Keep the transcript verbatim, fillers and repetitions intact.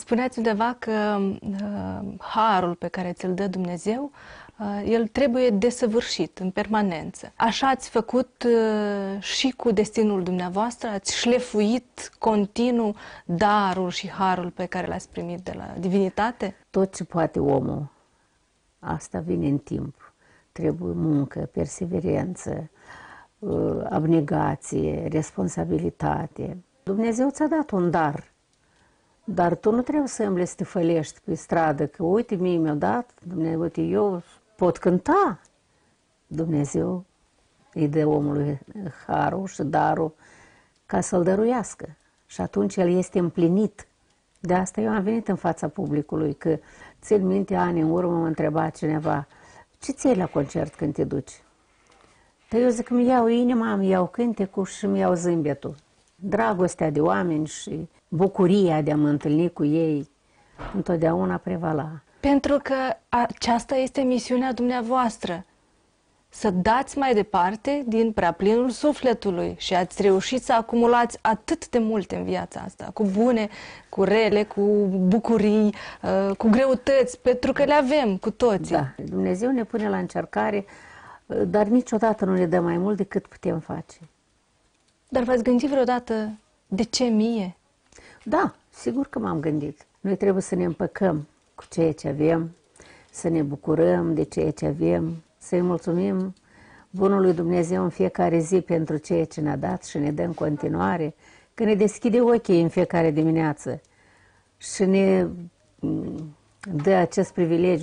Spuneați undeva că uh, harul pe care ți-l dă Dumnezeu, uh, el trebuie desăvârșit în permanență. Așa ați făcut uh, și cu destinul dumneavoastră? Ați șlefuit continuu darul și harul pe care l-ați primit de la divinitate? Tot ce poate omul, asta vine în timp. Trebuie muncă, perseverență, uh, abnegație, responsabilitate. Dumnezeu ți-a dat un dar. Dar tu nu trebuie să îmbli să te fălești pe stradă, că uite, mie mi-a dat, Dumnezeu, uite, eu pot cânta. Dumnezeu îi dă omului harul și darul ca să-l dăruiască. Și atunci el este împlinit. De asta eu am venit în fața publicului, că țin minte ani în urmă mă întreba cineva, ce ți la concert când te duci? Dar eu zic că mi iau inima, mi iau cântecul și mi iau zâmbetul. Dragostea de oameni și bucuria de a mă întâlni cu ei întotdeauna prevala. Pentru că aceasta este misiunea dumneavoastră. Să dați mai departe din preaplinul sufletului și ați reușit să acumulați atât de multe în viața asta, cu bune, cu rele, cu bucurii, cu greutăți, pentru că le avem cu toții. Da, Dumnezeu ne pune la încercare, dar niciodată nu ne dă mai mult decât putem face. Dar v-ați gândit vreodată, de ce mie? Da, sigur că m-am gândit. Noi trebuie să ne împăcăm cu ceea ce avem, să ne bucurăm de ceea ce avem, să-i mulțumim bunului Dumnezeu în fiecare zi pentru ceea ce ne-a dat și ne dă în continuare, că ne deschide ochii în fiecare dimineață și ne dă acest privilegiu